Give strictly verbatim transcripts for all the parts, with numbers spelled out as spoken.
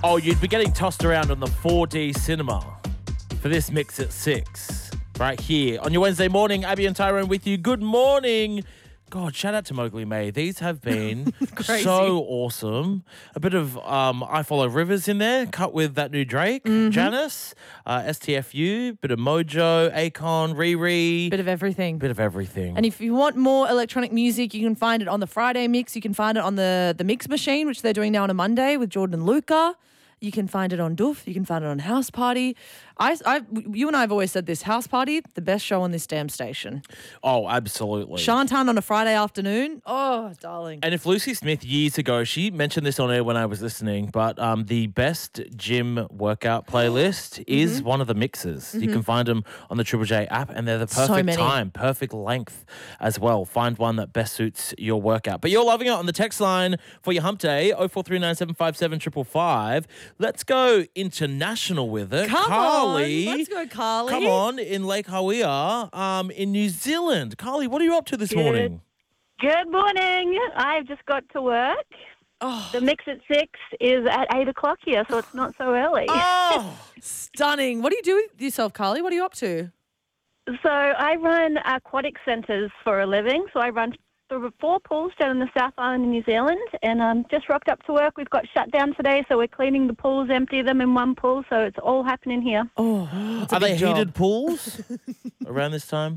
Oh, you'd be getting tossed around on the four D cinema for this mix at six. Right here on your Wednesday morning. Abby and Tyrone with you. Good morning. God, shout out to Mowgli May. These have been so awesome. A bit of um, I Follow Rivers in there, cut with that new Drake, mm-hmm. Janice, uh, S T F U, bit of Mojo, Akon, Riri. Bit of everything. Bit of everything. And if you want more electronic music, you can find it on the Friday mix. You can find it on the, the Mix Machine, which they're doing now on a Monday with Jordan and Luca. You can find it on Doof. You can find it on House Party. I, I, you and I have always said this, House Party, the best show on this damn station. Oh, absolutely. Shantan on a Friday afternoon. Oh, darling. And if Lucy Smith years ago, she mentioned this on air when I was listening, but um, the best gym workout playlist mm-hmm. is one of the mixes. Mm-hmm. You can find them on the Triple J app, and they're the perfect so time, perfect length as well. Find one that best suits your workout. But you're loving it on the text line for your hump day, oh four three nine seven five seven five five. Let's go international with it. Come Carly. on. Let's go, Carly. Come on, in Lake Hawea, um, in New Zealand. Carly, what are you up to this Good. morning? Good morning. I've just got to work. Oh. The mix at six is at eight o'clock here, so it's not so early. Oh, stunning. What do you do with yourself, Carly? What are you up to? So I run aquatic centres for a living. So I run th- four pools down in the South Island in New Zealand, and um, just rocked up to work. We've got shut down today, so we're cleaning the pools, empty them in one pool, so it's all happening here. Oh, are they job. heated pools around this time?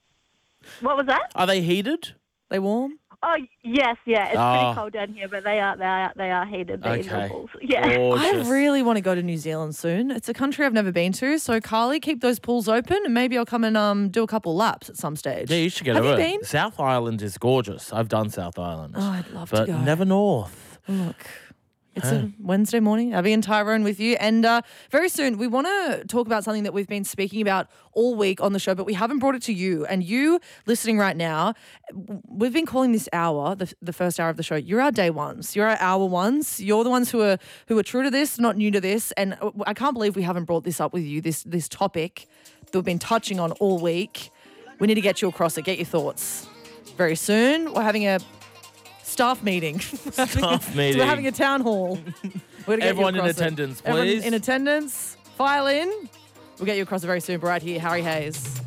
What was that? Are they heated? They warm? Oh yes, yeah. It's oh. pretty cold down here, but they are they are they are heated. The okay. pools. Yeah. Gorgeous. I really want to go to New Zealand soon. It's a country I've never been to. So Carly, keep those pools open, and maybe I'll come and um do a couple laps at some stage. Yeah, you should get Have over you it. been? South Island is gorgeous. I've done South Island. Oh, I'd love but to go. never north. Look. It's Huh? a Wednesday morning. Abby and Tyrone with you. And uh, very soon we want to talk about something that we've been speaking about all week on the show, but we haven't brought it to you. And you listening right now, we've been calling this hour, the, the first hour of the show, you're our day ones. You're our hour ones. You're the ones who are who are true to this, not new to this. And I can't believe we haven't brought this up with you, this this topic that we've been touching on all week. We need to get you across it. Get your thoughts. Very soon we're having a staff meeting. Staff meeting. So we're having a town hall. We're gonna get Everyone you in across it. attendance, Everyone please. in attendance. File in. We'll get you across it very soon. But right here, Harry Hayes.